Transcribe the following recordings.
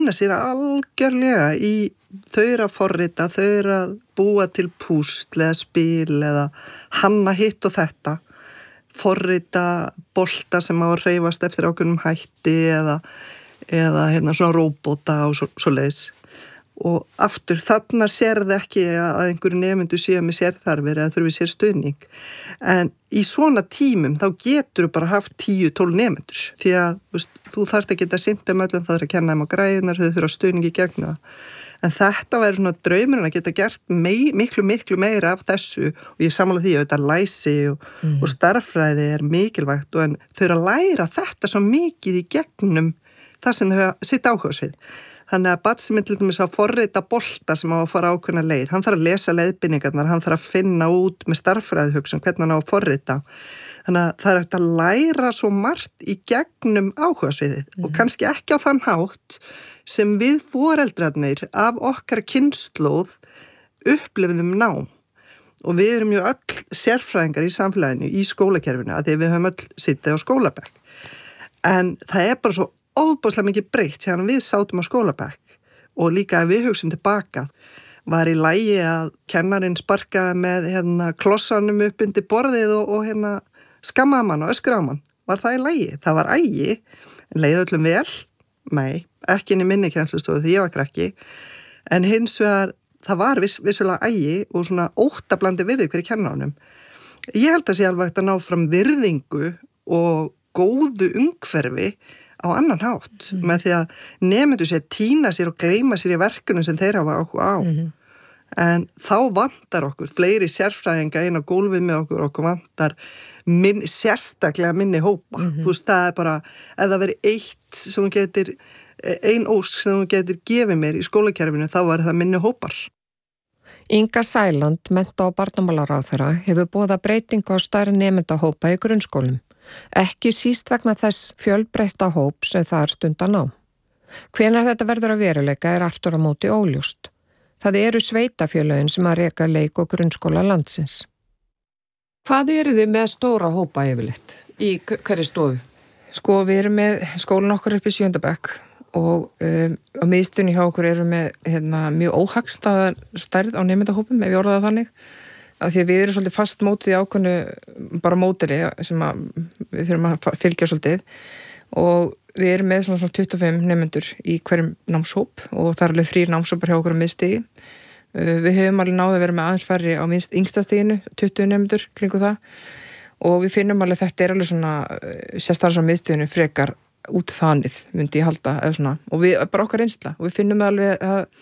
sér algjörlega í þau eru að forrita, þau eru að búa til púsl eða spil eða hanna hitt og þetta, forrita bolta sem á að hreyfast eftir ákveðnum hætti eða svona róbóta og svoleiðis. Og aftur, þarna sérðu ekki að einhverju nemendur séu með sérþarfir eða þurfi sér stuðning. En í svona tímum þá getur þú bara haft 10-12 nemendur. Því að þú þarft ekki að sinna öllum, það þarf að kenna þeim á græðunar, þau þurfa stuðning í gegn það. En þetta væri svona draumurinn að geta gert miklu meira af þessu og ég sammála því að þetta læsi og starffræði er mikilvægt en þau eru að læra þetta svo mikið í gegnum það sem þau sitt áhugasvið. Þannig að barn sem til dæmis að forrita bolta sem á að fara ákveðna leið, hann þarf að lesa leiðbeiningarnar, hann þarf að finna út með starffræðihugsun hvernig hann á að forrita. Þannig að það er hægt að læra svo margt í gegnum áhugasviðið og kannski ekki á þann hátt sem við foreldrarnir af okkar kynslóð upplifðum nám. Og við erum ju öll sérfræðingar í samfélaginu, í skólakerfinu, að því við höfum öll sittið á skólabekk. En það er bara svo óbúslega mikið breytt hérna við sátum á skólabekk og líka ef við hugsim tilbaka var í lagi að kennarinn sparkaði með klossanum upp undir borðið og skammaði mann og öskraði mann. Var það í lagi? Það var ægi, en leiði öllum vel? Nei, ekki inn í minni kennslustofu því ég var krakki, en hins vegar það var vissulega ægi og svona óttablandi virðing fyrir kennarunum. Ég held að sé alveg að ná fram virðingu og góðu umhverfi á annan hátt, með því að nemendur sér týna sér og gleyma sér í verkunum sem þeir hafa áhuga á. En þá vantar okkur fleiri sérfræðinga inn á gólfið með okkur vantar sérstaklega minni hópa. Þú veist, það er bara, ef það veri ein ósk sem þú getur gefið mér í skólakerfinu, þá var það minni hópar. Inga Sæland, mennta- og barnamálaráðherra, hefur boðað breytingu á stærri nemendahópa í grunnskólum. Ekki síst vegna þess fjölbreytta hóp sem það er stundan á. Hvenær þetta verður að veruleika er aftur á móti óljóst. Það eru sveitafélögin sem að reka leik- og grunnskóla landsins. Hvað eru þið með stóra hópa yfirleitt í hverju stofu? Sko, við erum með skólan okkar upp í 7. bekk og á miðstunni hjá okkur erum með mjög óhagstæða stærð á nemendahópum, ef ég orða það þannig. Að því að við erum svolítið fast mótið í ákveðnu bara módeli sem við þurfum að fylgja svolítið og við erum með svona 25 nemendur í hverjum námshóp og það er alveg 3 námshópar hjá okkur á miðstigi. Við höfum alveg náð að vera með aðeins færri á yngsta stiginu, 20 nemendur kringu það og við finnum alveg þetta er alveg svona sérstaklega á miðstiginu frekar út þanið, myndi ég halda eða svona og við bara okkar reynsla og við finnum alveg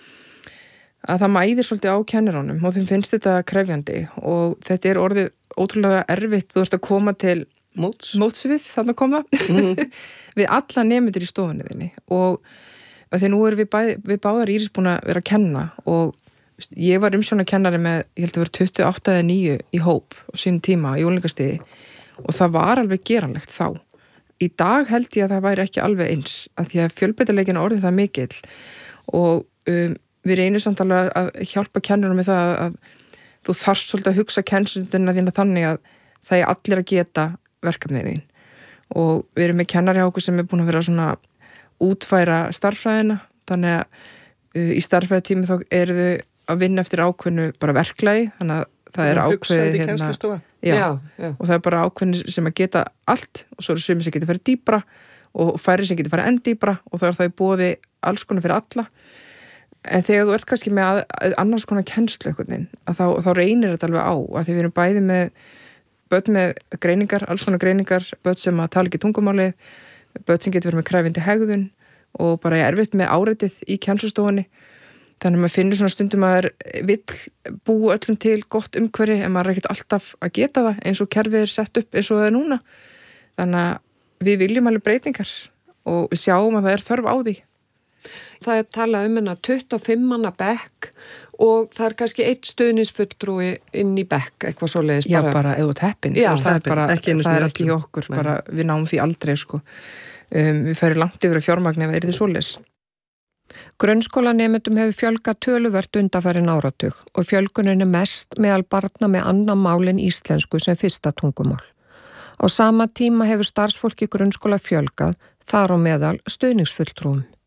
að það mæðir svolítið á kennurunum og þeim finnst þetta krefjandi og þetta er orðið ótrúlega erfitt, þú ert að koma til mótsvið, þannig kom það við alla nemendur í stofunni þinni og þegar nú erum við báðar Íris búin að vera að kenna og ég var umsjónarkennari með, ég held að vera 28 eða 9 í hóp á sínum tíma í unglingastigi og það var alveg geranlegt þá. Í dag held ég að það væri ekki alveg eins að því að fjölbreytileikinn er orðið það mikill og við reynum samt alveg að hjálpa kennurum með það að þú þarft svolítið að hugsa kennsluna þína þannig að það er allir að geta verkefnið þín og við erum með kennari á okkur sem er búin að vera svona útfæra starffræðina þannig að í starffræðitími þá eru þau að vinna eftir ákveðnu bara verklagi þannig að það er ákveðið og það er bara ákveðin sem að geta allt og svo eru sumir sem geta farið dýpra og færri sem geta farið enn dýpra og þá er það í boði alls konar fyrir alla en þegar þú ert kannski með annars konar kennslu að þá reynir þetta alveg á að því við erum bæði með börn með greiningar, alls konar greiningar börn sem að tala ekki tungumálið börn sem getur verið með krefjandi hegðun og bara erfitt með áreitið í kennslustofunni þannig að maður finnur svona stundum að það vill búa öllum til gott umhverfi en maður er ekkert alltaf að geta það eins og kerfið er sett upp eins og það er núna þannig að við viljum alveg breytingar og við sjáum að það er þörf á því. Það er talað um 25 manna bekk og það er kannski 1 stuðningsfulltrúi inn í bekk, eitthvað svoleiðis bara. Já, bara eða teppin. Já, það er ekki í okkur, bara, við náum því aldrei, sko. Við ferum langt yfir að fjármagni ef það er því svoleiðis. Grunnskólanemendum hefur fjölgað töluvert undanfarin áratug og fjölgunin er mest meðal barna með annan mál en íslensku sem fyrsta tungumál. Á sama tíma hefur starfsfólki grunnskóla fjölgað, þar á meðal stuðningsfulltrúum.